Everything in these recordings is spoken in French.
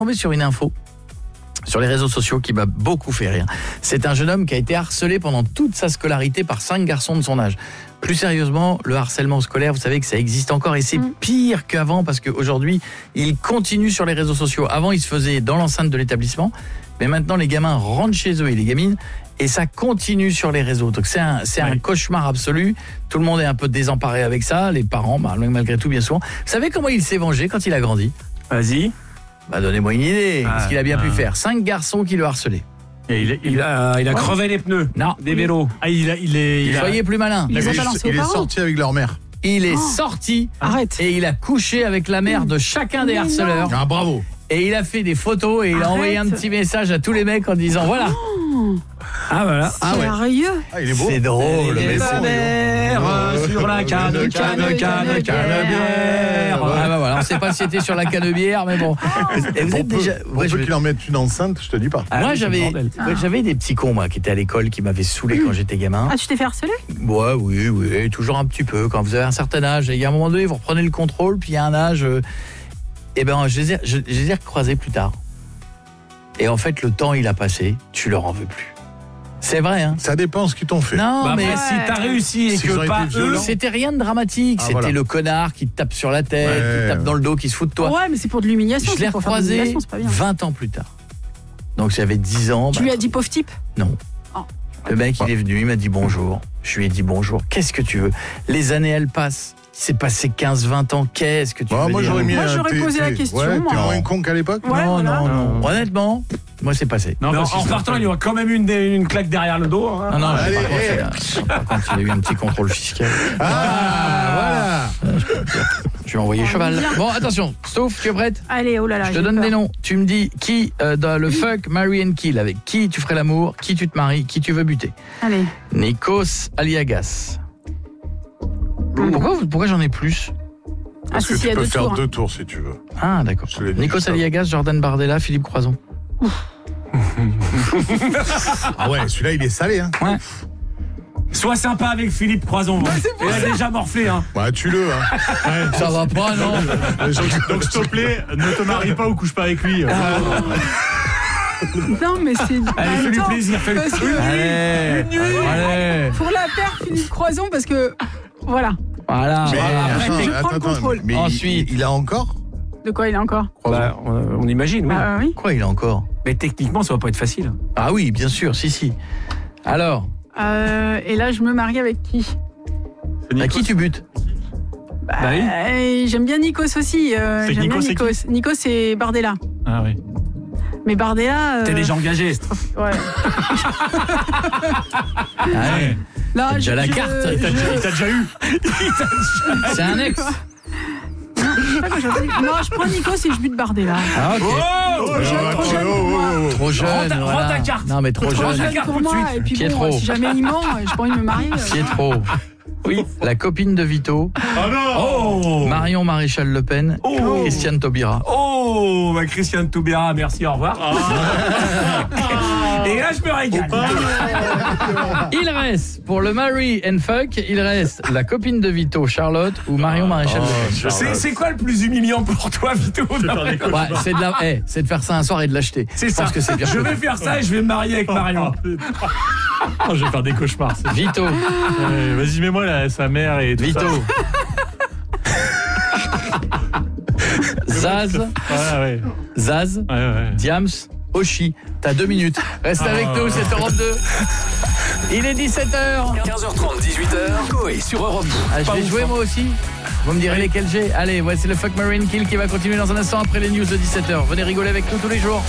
tombé sur une info sur les réseaux sociaux qui m'a beaucoup fait rire. C'est un jeune homme qui a été harcelé pendant toute sa scolarité par 5 garçons de son âge. Plus sérieusement, le harcèlement scolaire, vous savez que ça existe encore et c'est pire qu'avant parce qu'aujourd'hui, il continue sur les réseaux sociaux. Avant, il se faisait dans l'enceinte de l'établissement, mais maintenant, les gamins rentrent chez eux et les gamines et ça continue sur les réseaux. Donc c'est un cauchemar absolu. Tout le monde est un peu désemparé avec ça, les parents, malgré tout, bien souvent. Vous savez comment il s'est vengé quand il a grandi ? Vas-y. Donnez-moi une idée. Qu'est-ce qu'il a bien pu faire ? 5 garçons qui le harcelaient. Et il a crevé les pneus des vélos. Soyez plus malin. Il est sorti avec leur mère. Il est sorti et il a couché avec la mère de chacun des harceleurs. Ah, bravo. Et il a fait des photos et il a envoyé un petit message à tous les mecs en disant voilà. Ah voilà. Sérieux ? Il est beau. C'est drôle. Les bière sur la canne bière. Voilà, on ne sait pas si c'était sur la canne bière, mais bon. Et vous êtes déjà. Pour ceux qui leur mettent une enceinte, je te dis pas. Moi, j'avais des petits cons, moi, qui étaient à l'école, qui m'avaient saoulé quand j'étais gamin. Ah, tu t'es fait harceler ? Ouais, oui, toujours un petit peu. Quand vous avez un certain âge, il y a un moment donné, vous reprenez le contrôle, puis il y a un âge. Je les ai recroisés plus tard. Et en fait, le temps, il a passé, tu leur en veux plus. C'est vrai, hein. Ça dépend ce qu'ils t'ont fait. Non, mais si t'as réussi et que pas eux, c'était rien de dramatique. C'était le connard qui te tape sur la tête, qui te tape dans le dos, qui se fout de toi. Ouais, mais c'est pour de l'humiliation. Je l'ai recroisé 20 ans plus tard. Donc j'avais 10 ans. Tu lui as dit pauvre type ? Non. Oh. Le mec, il est venu, il m'a dit bonjour. Je lui ai dit bonjour. Qu'est-ce que tu veux ? Les années, elles passent. Il s'est passé 15-20 ans. Qu'est-ce que tu veux moi, dire ? j'aurais posé la question. T'es moins con qu'à l'époque ? Non. Honnêtement, moi, c'est passé. Non, en partant, il y aura quand même une claque derrière le dos. Hein. Non, par contre, il a eu un petit contrôle fiscal. Voilà. Je vais envoyer cheval. Bon, attention, Stouff, tu es prête ? Allez, oh là là. Je te donne des noms. Tu me dis qui dans le fuck, marry and kill, avec qui tu ferais l'amour, qui tu te maries, qui tu veux buter. Allez. Nikos Aliagas. Pourquoi j'en ai plus ? Parce que tu peux faire 2 tours si tu veux. Ah, d'accord. Nikos Aliagas, Jordan Bardella, Philippe Croison. Ah ouais, celui-là, il est salé, hein. Ouais. Sois sympa avec Philippe Croison. Il a déjà morflé, hein. Ouais, tue-le, hein. Ça va pas, non. Donc, s'il te plaît, ne te marie pas ou couche pas avec lui. Non, mais c'est. Allez, fais-lui plaisir. Allez. Pour la paire, Philippe Croison, parce que. Voilà. Voilà. Je prends le contrôle. Mais ensuite, il a encore ? De quoi il a encore ? On imagine, oui. Oui. Quoi, il a encore ? Mais techniquement, ça va pas être facile. Ah oui, bien sûr, si. Alors et là, je me marie avec qui ? À qui tu butes ? J'aime bien Nikos aussi. C'est J'aime Nikos, bien c'est Nikos. Nikos, c'est Bardella. Ah oui. Mais Bardella. T'es déjà engagé. Ouais. Ouais. Là, déjà la carte. Il t'a déjà eu. C'est un ex. Non, je prends Nikos et je bute Bardella. Ah, ok. Trop jeune pour moi. Trop jeune. Rends ta carte. Non, mais trop Trop jeune. jeune pour moi. Et puis Pietro. bon, si jamais il ment, j'ai pas envie de me marier. Pietro. Oui, la copine de Vito. Oh non. Marion Maréchal Le Pen. Christiane Taubira. Christiane Taubira, merci, au revoir. Et là, je me régale. Il reste, pour le marry and fuck, il reste la copine de Vito, Charlotte, ou Marion Maréchal Le Pen. C'est quoi le plus humiliant pour toi, Vito ? C'est de faire ça un soir et de l'acheter. C'est ça. Parce que c'est pire. Je vais faire ça et je vais me marier avec Marion. Je vais faire des cauchemars. Vito. Vas-y, mets-moi sa mère et tout Vito. ça. Zaz. Ouais. Zaz. Ouais. Diams. Oshi. T'as 2 minutes. Reste avec nous, c'est Europe 2. Il est 17h. 15h30, 18h. Coé sur Europe 2. Je vais jouer moi aussi. Vous me direz lesquels j'ai. Allez, voici le Fuck, Marry and Kill qui va continuer dans un instant après les news de 17h. Venez rigoler avec nous tous les jours.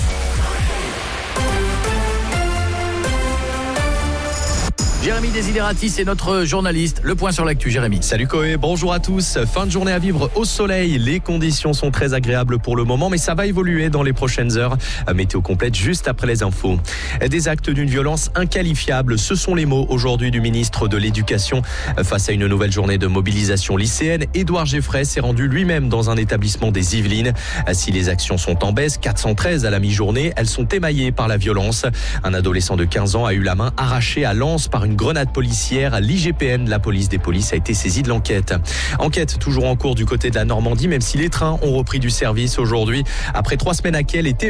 Jérémy Desiderati, c'est notre journaliste. Le point sur l'actu, Jérémy. Salut Coé, bonjour à tous. Fin de journée à vivre au soleil. Les conditions sont très agréables pour le moment, mais ça va évoluer dans les prochaines heures. Météo complète juste après les infos. Des actes d'une violence inqualifiable, ce sont les mots aujourd'hui du ministre de l'Éducation. Face à une nouvelle journée de mobilisation lycéenne, Édouard Geffray s'est rendu lui-même dans un établissement des Yvelines. Si les actions sont en baisse, 413 à la mi-journée, elles sont émaillées par la violence. Un adolescent de 15 ans a eu la main arrachée à Lens par une grenade policière. L'IGPN, la police des polices, a été saisie de l'enquête. Enquête toujours en cours du côté de la Normandie, même si les trains ont repris du service aujourd'hui. Après 3 semaines à quai, les